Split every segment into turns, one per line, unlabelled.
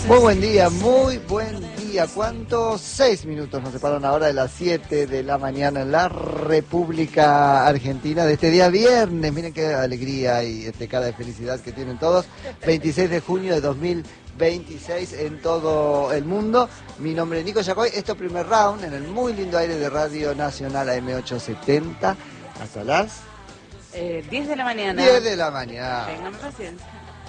Muy buen día, muy buen día. ¿Cuántos? 6 minutos nos separan ahora de las 7 de la mañana en la República Argentina de este día viernes. Miren qué alegría y cara de felicidad que tienen todos. 26 de junio de 2026 en todo el mundo. Mi nombre es Nico Yacoy. Esto es Primer Round en el muy lindo aire de Radio Nacional AM870 hasta las
10 de la mañana.
10 de la mañana.
Tengan paciencia.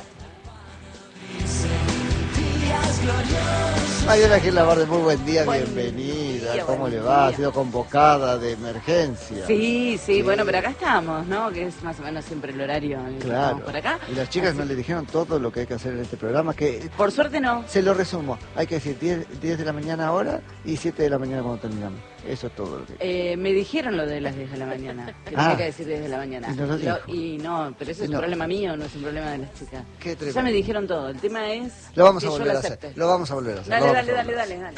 Mariela Gil Labarde, muy buen día,
Buen
bienvenida.
día,
¿Cómo
buen
le va?
día.
Ha sido convocada de emergencia.
Sí, bueno, pero acá estamos, ¿no? Que es más o menos siempre el horario en el que
Claro.
estamos por acá.
Y las chicas
Así-
no le dijeron todo lo que hay que hacer en este programa, que
Por suerte no.
se lo resumo. Hay que decir 10 de la mañana ahora y 7 de la mañana cuando terminamos. Eso es todo lo que...
Me dijeron lo de las 10 de la mañana. Que
Ah.
tenía que decir 10 de la mañana.
Y no lo dijo.
Y no, pero eso es
No.
un problema mío, no es un problema de las chicas.
Qué tremendo.
Ya me dijeron todo. El tema es
Lo vamos
que
a
yo
volver
lo
a hacer.
acepte.
Lo vamos a volver a hacer.
Dale,
lo
dale,
vamos a
dale,
volver a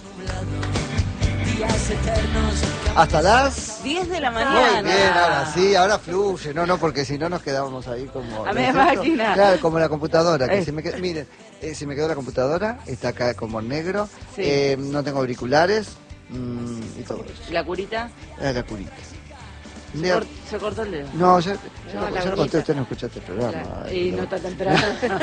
dale.
hacer. Hasta las...
10 de la
Muy
mañana.
bien, ahora sí, ahora fluye. No, porque si no nos quedábamos ahí como...
A media
¿no es cierto?
máquina.
Claro, como la computadora. Que
Eh.
se me quedó, miren, se me quedó la computadora, está acá como en negro.
Sí.
No tengo auriculares y todo eso.
La curita
La curita.
se cortó el dedo.
No, yo
No, la
lo conté,
uñita.
usted no escuchaste el programa.
Claro.
Ay,
Y no está temprano.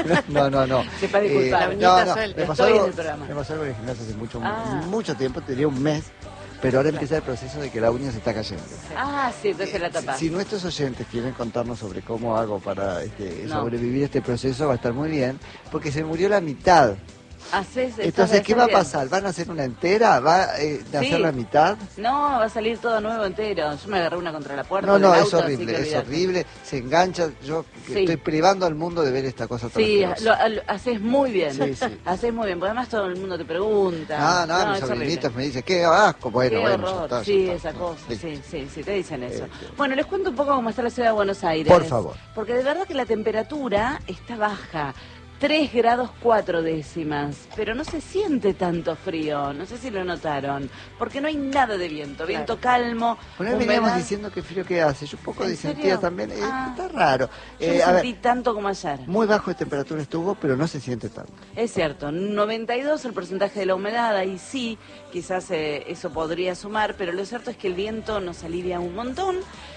No.
Sepa disculpar.
La uñita suelta.
Me pasó
Estoy
algo,
en el programa.
me pasó algo en el gimnasio hace
Ah.
mucho tiempo, tenía un mes, pero ahora empieza el proceso de que la uña se está cayendo.
Ah, sí, entonces la tapás.
Si nuestros oyentes quieren contarnos sobre cómo hago para
No.
sobrevivir este proceso, va a estar muy bien, porque se murió la mitad. Entonces, ¿qué va a pasar? ¿Van a hacer una entera? ¿Va a hacer la mitad?
No, va a salir todo nuevo entero. Yo me agarré una contra la puerta.
No,
del
es
auto, así
horrible,
que
es
olvidate.
horrible, se engancha, yo
Sí.
estoy privando al mundo de ver esta cosa tan
Sí,
asquerosa.
lo haces muy bien.
Sí, sí.
Haces muy bien, porque además todo el mundo te pregunta.
No, mis
es
sobrinitos
horrible.
me dicen, qué asco, bueno,
Qué
bueno, ya
horror.
está, ya
Sí,
está.
esa cosa.
Listo.
Sí, te dicen eso.
Este.
Bueno, les cuento un poco cómo está la ciudad de Buenos Aires.
Por favor.
Porque de verdad que la temperatura está baja. 3 grados 4 décimas, pero no se siente tanto frío, no sé si lo notaron, porque no hay nada de viento, viento calmo,
Una vez veníamos
humedad.
diciendo que frío que hace, yo un poco
¿En
disentía
serio?
también,
Ah.
está raro.
Yo lo
A ver,
sentí tanto como ayer.
muy bajo de temperatura estuvo, pero no se siente tanto.
Es cierto, 92 el porcentaje de la humedad, ahí sí, quizás eso podría sumar, pero lo cierto es que el viento nos alivia un montón.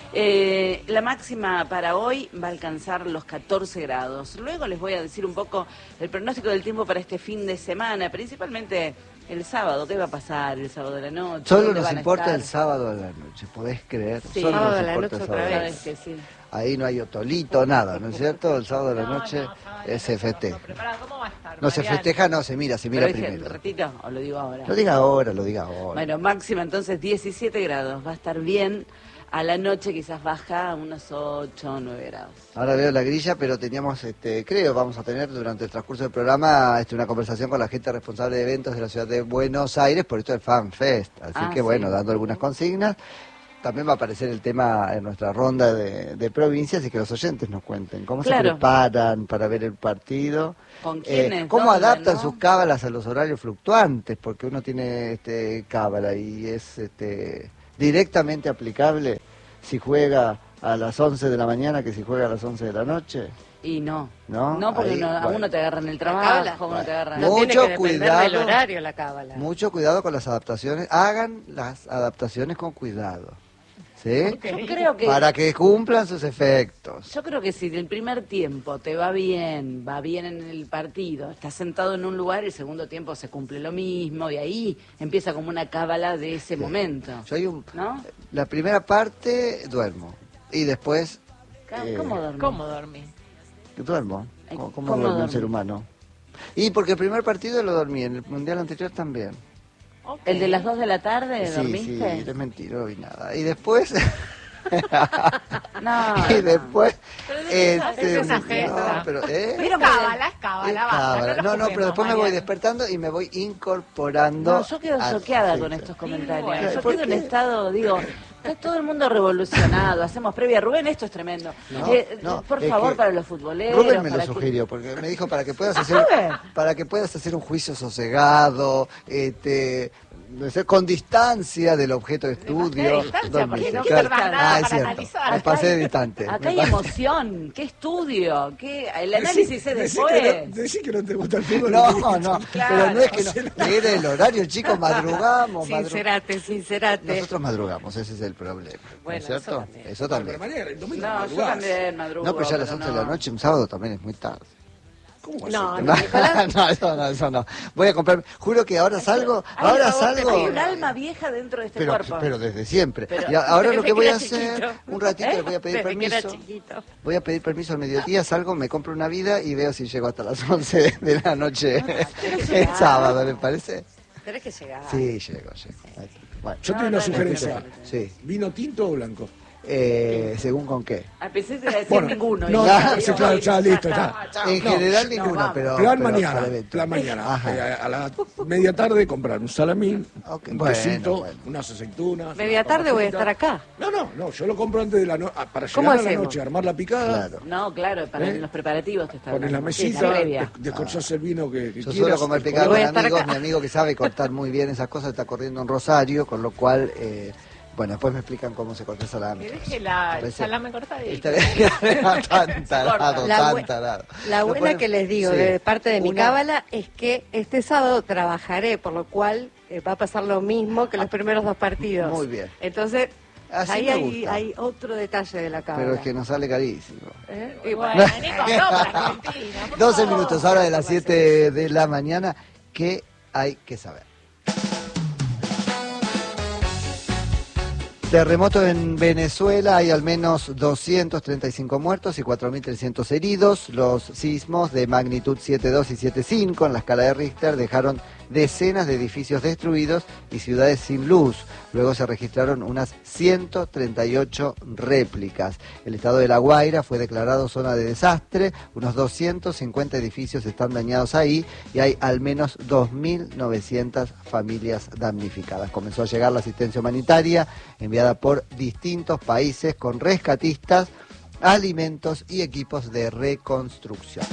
La máxima para hoy va a alcanzar los 14 grados. Luego les voy a decir un poco el pronóstico del tiempo para este fin de semana, principalmente el sábado. ¿Qué va a pasar el sábado de la noche?
Solo
¿Dónde
nos
van a
importa
estar?
el sábado a la noche, ¿podés creer?
Sí.
Solo
Sábado
nos
a la
importa
noche
el
otra
sábado.
vez.
Sabes que sí.
Ahí no hay otolito, nada, ¿no es cierto? El sábado de la noche se festeja.
¿Cómo va a estar?
No se festeja, no, se mira
Pero dije,
primero.
¿repito o lo digo ahora?
Lo diga ahora, lo diga ahora.
Bueno, máxima entonces 17 grados, va a estar bien. A la noche quizás baja a unos 8 o 9 grados.
Ahora veo la grilla, pero teníamos, creo, vamos a tener durante el transcurso del programa una conversación con la gente responsable de eventos de la ciudad de Buenos Aires por esto del Fan Fest. Así
Ah,
que
sí.
bueno, dando algunas consignas. También va a aparecer el tema en nuestra ronda de provincias y que los oyentes nos cuenten cómo se
Claro.
preparan para ver el partido.
¿Con quiénes?
¿Cómo
¿Dónde,
adaptan
no?
sus cábalas a los horarios fluctuantes? Porque uno tiene cábala y es directamente aplicable si juega a las 11 de la mañana que si juega a las 11 de la noche.
Y no.
¿No?
No, porque
Ahí,
a
bueno.
uno te agarran el
cábala.
trabajo, uno te agarran...
No.
No tiene
Mucho
que depender
cuidado.
del horario la cábala.
Mucho cuidado con las adaptaciones. Hagan las adaptaciones con cuidado. ¿Sí?
Yo creo que...
Para que cumplan sus efectos.
Yo creo que si el primer tiempo te va bien en el partido, estás sentado en un lugar, el segundo tiempo se cumple lo mismo y ahí empieza como una cábala de ese momento.
Yo hay un,
¿No?
La primera parte duermo y después
¿Cómo dormís?
¿Cómo dormí?
duermo.
Ay,
¿Cómo
¿cómo
duerme un
dormís?
ser humano? Y porque el primer partido lo dormí, en el mundial anterior también.
Ok.
¿El de las 2 de la tarde
Sí,
dormiste?
es mentira, no vi nada. Y después...
No.
y después...
Pero de esa
no,
gesta.
pero,
Es cábala, es cábala,
Es
basta,
cábala.
no
No,
nos
pero después me voy
ocupemos,
despertando y me voy incorporando.
No, yo quedo
al
choqueada con
efecto.
estos comentarios.
bueno.
Yo
¿Por
quedo en
qué?
estado, digo, está todo el mundo revolucionado, hacemos previa. Rubén, esto es tremendo.
No,
Por
es
favor,
que
para los futboleros.
Rubén me lo
para que-
sugirió, porque me dijo para que puedas
¿Ah,
hacer,
Rubén?
para que puedas hacer un juicio sosegado, no sé, con distancia del objeto de estudio.
distancia, porque no
Claro.
observas nada
Es
para
cierto.
analizar.
Me pasé de distante.
Acá hay emoción, qué estudio, qué el análisis es después.
Decí que no te gusta el fútbol.
No,
Claro.
pero no es que no. Era el horario, chicos, madrugamos.
Sincerate.
Nosotros madrugamos, ese es el problema. ¿No
Bueno,
es cierto?
eso
Eso
Pero
también.
mañana, el domingo
No, yo
madrugás.
también madrugo.
No, pero ya a las 11 de la
no.
noche, un sábado también es muy tarde.
¿Cómo va a
No,
ser?
No,
Nicolás.
eso no. Voy a comprar, juro que ahora salgo,
Hay un alma vieja dentro de este cuerpo.
pero desde siempre.
Pero-
Y ahora lo
Desde
que voy a
era
hacer,
chiquito.
un ratito le voy a pedir
Desde que era
permiso.
chiquito.
Voy a pedir permiso al mediodía, salgo, me compro una vida y veo si llego hasta las 11 de la noche el sábado, ¿me parece?
Tenés que llegar.
Sí, llego. Bueno,
Yo tengo una sugerencia.
sí.
¿Vino tinto o blanco?
¿Según con qué?
A pesar de decir
Bueno,
ninguno.
no,
ya,
sí, claro, ya, listo, ya.
En
No,
general
no,
ninguna,
vamos.
pero...
Plan
pero
mañana,
para evento.
plan mañana.
Ajá.
A la media tarde comprar un salamín,
Ok,
un
bueno,
quesito,
bueno.
unas aceitunas.
Media
unas
tarde voy a
papas
estar
fritas.
acá.
No, yo lo compro antes de la noche, para
¿Cómo
llegar a la
hacemos?
noche, armar la picada,
Claro.
No, claro, para
¿Eh?
los preparativos que está
pones la
hablando. Sí,
mesita,
previa.
descorchás el vino que
Yo
quieras.
suelo comer picada
Voy
con
a estar
amigos,
acá.
mi amigo que sabe cortar muy bien esas cosas está corriendo en Rosario, con lo cual, bueno, después me explican cómo se corta el salame.
Que deje la
Parece-
salame cortadita.
Está tan tarado,
La
tan
bue-
tarado.
La
Lo
buena
ponen-
que les digo
sí.
de parte de mi
Una-
cábala es que este sábado trabajaré, por lo cual va a pasar lo mismo que los primeros dos partidos.
Muy bien.
Entonces,
Así
ahí
me
hay,
gusta.
hay otro detalle de la cábala.
Pero es que nos sale carísimo.
Y bueno, Nico, no, para Argentina, por
12
favor.
minutos, ahora de las 7 de la mañana, ¿qué hay que saber? Terremoto en Venezuela, hay al menos 235 muertos y 4.300 heridos. Los sismos de magnitud 7.2 y 7.5 en la escala de Richter dejaron decenas de edificios destruidos y ciudades sin luz. Luego se registraron unas 138 réplicas. El estado de La Guaira fue declarado zona de desastre. Unos 250 edificios están dañados ahí y hay al menos 2.900 familias damnificadas. Comenzó a llegar la asistencia humanitaria enviada por distintos países con rescatistas, alimentos y equipos de reconstrucción.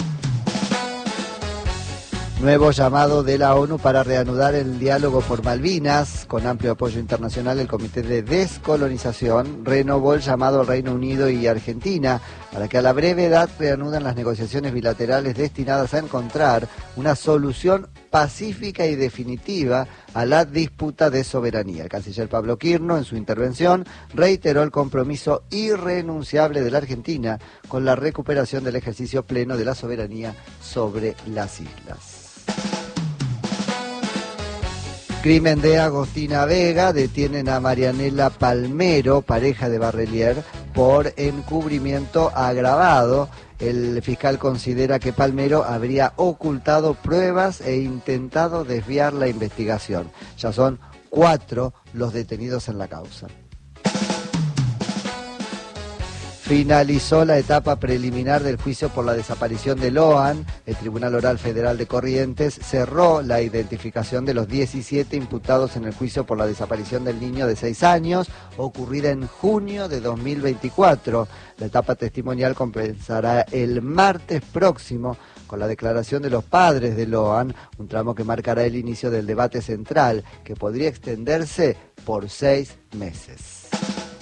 Nuevo llamado de la ONU para reanudar el diálogo por Malvinas. Con amplio apoyo internacional, el Comité de Descolonización renovó el llamado al Reino Unido y Argentina para que a la brevedad reanuden las negociaciones bilaterales destinadas a encontrar una solución pacífica y definitiva a la disputa de soberanía. El canciller Pablo Quirno, en su intervención, reiteró el compromiso irrenunciable de la Argentina con la recuperación del ejercicio pleno de la soberanía sobre las islas. Crimen de Agostina Vega, detienen a Marianela Palmero, pareja de Barrelier, por encubrimiento agravado. El fiscal considera que Palmero habría ocultado pruebas e intentado desviar la investigación. Ya son 4 los detenidos en la causa. Finalizó la etapa preliminar del juicio por la desaparición de Loan. El Tribunal Oral Federal de Corrientes cerró la identificación de los 17 imputados en el juicio por la desaparición del niño de 6 años, ocurrida en junio de 2024. La etapa testimonial comenzará el martes próximo con la declaración de los padres de Loan, un tramo que marcará el inicio del debate central, que podría extenderse por 6 meses.